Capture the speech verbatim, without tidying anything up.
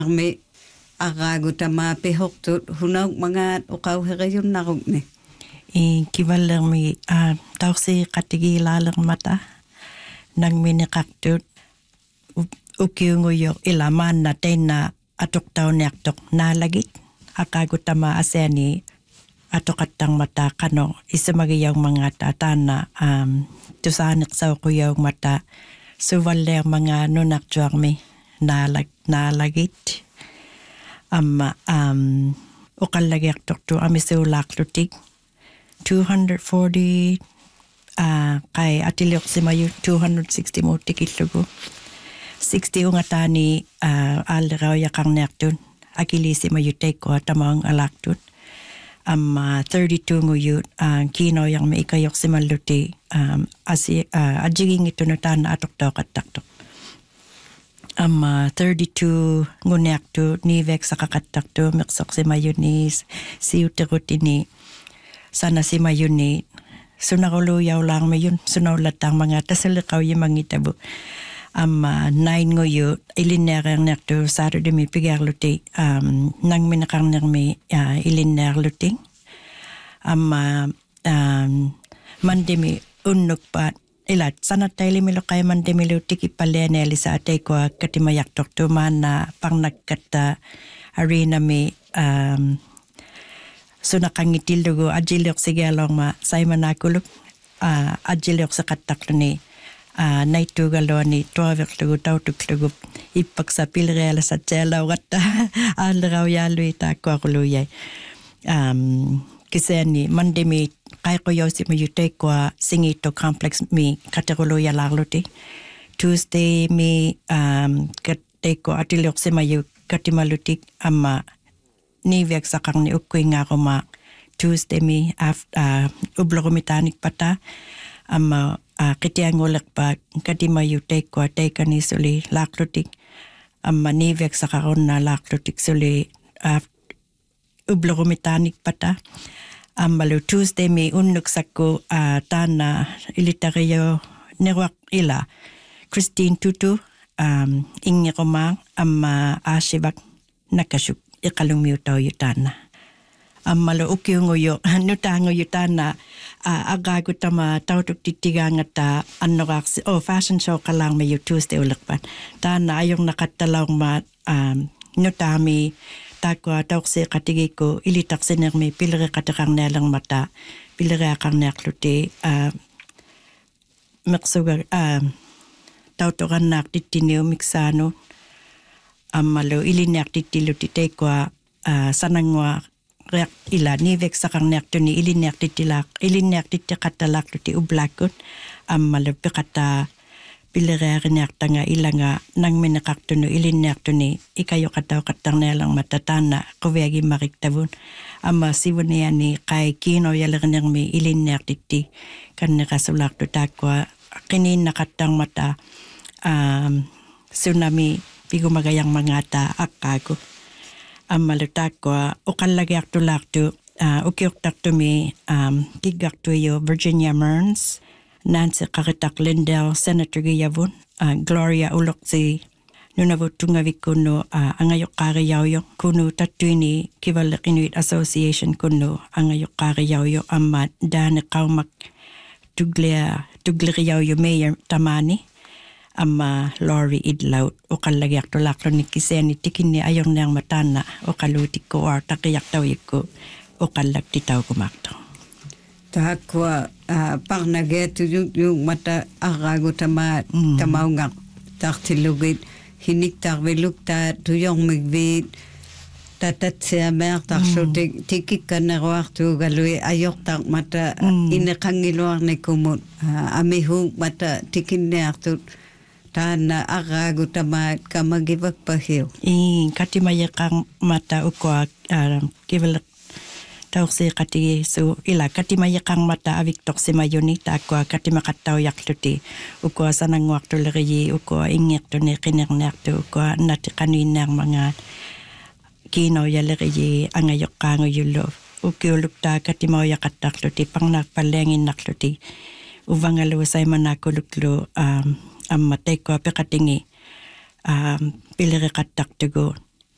me agago tama pehokto hunag mga ukaw herayon narog ne. I kivalang mi uh, tausi katigi lalang mata nang minikaktut ukiunguyo ilaman na tena atok tao nektok nalagit akago tama aseni atokatang mata kano isamagiyang mga tatana um, tusanik sa ukuyang mata suwaler mga nunakjuang mi nalag, nalagit ama um, ukalagyak tokto amisulak lutik two hundred forty uh, kay atiliok si mayu two hundred sixty mo tikitlugo sixty ungatani uh, alraw yakang nektun akili si mayu teko tamang alaktun am um, thirty-two nguyut uh, kino yang may ikayok si maluti um, asi uh, ajiging ito na tan atok daw kataktok am um, thirty-two ngunektu nivek sa kakatakto miksok si mayu ni si uterutini sana si mayuni sunakuluyaw lang mayon sunaulatang mga tasalikaw yung mga itabo am um, nine ngoyo ilinerang nekto Saturday mi pigarluti um, nang minakang nang mi uh, ilinerluting am uh, um, mandemi unnuk pat ilat sana tayo limilo kay mandemi lutik ipaleneli sa atay ko katimayak tokto man na pang nagkata arena mi um, so nakangitil dugo ajiliok sigalong ma say manakuluk uh, ajiliok sa kataklo ni uh, naitugalo ni tuwavik dugo tautuk dugo ipak sa pilreala sa tsela wata alraw yalo ita ko akuluyay um, kasi ni mandemi kay ko yosi mo yutay ko singito complex mi katakuluya lagluti Tuesday mi um, katay ko atiliok si mayu katimalutik ama nivek sa kang ni ukkoy nga ko ma Tuesday mi after uh, ublo komitanik pata ama uh, kitiangolak pa kadima yutay ko tay kanisuli laklutik ama nivek sa karon na laklutik suli uh, ublo komitanik pata ama lo Tuesday mi unnuk sakko uh, tana ilitariyo nirwak ila Christine Tutu um, ingi komang ama asibak nakasuk ikalung miutaw yutana. Ang malo ukiunguyo, nutango yutana, uh, agago tama tautuk titigang at uh, ano kaksi, oh fashion show ka lang may Tuesday ulakpan. Tana ayong nakatalong ma, um, nutami, takwa taukse katigi ko, ilitak sinig may pilari katakang nelang mata, pilari akang nekluti, uh, maksugar, uh, tautukan nak titiniw miksano, amalo ilinek titilo titay kwa uh, sanangwa reak ila nivek sa kang nekto ni ilinek titilak ilinek titikatalak ti ublakot amalo pikata pilere nekta nga ilanga nang minakakto no ilinek to ni ikayo kataw katang nelang matatana kuwegi mariktavun ama siwuniya ni kay kino yalang mi ilinek titi kan nakasulak to takwa kinin nakatang mata um, tsunami pigo magayang mga ta akago ang malutak ko ukalagyak tulak to uh, ukiok tak to mi um, tigak to yo Virginia Mearns Nancy Karitak Lindell Senator Giyavon uh, Gloria Ulok si nunavutungavik kuno uh, angayok kariyawyo kuno tatuini Kivalak Inuit Association kuno angayok kariyawyo amat dahil kaumak tuglia tugliriyawyo Mayor Tamani ama Lori Idlaut o kalagyak tulak ni kiseni tikin ni ayong nang matana o kalutik ko or takiyak tawik ko o kalag titaw kumakto. Takwa uh, pang nageto yung, yung mata agago tama mm. tamaw nga taktilugit hiniktak velukta tuyong magbit tatat siya mek takso mm. tikik ka na waktu galoy ayok tak mata mm. inakangilwang ni kumot uh, amihong mata tikin ni akto tana agago tama kamagibak pahiw. I katimaya kang mata ukwa uh, kivalak tauksi kati so ila katimaya kang mata avik toksi mayuni takwa katimakataw yakluti ukwa sanang waktu lagi ukwa ingek to ne kinek nek to ukwa nati kaninang mga kino yalagi angayok kango yulo ukiulukta katimaya katakluti pang nakpalengin nakluti uvangalo say manakuluklo um, am matay ko pekatingi um, piliri katak tugo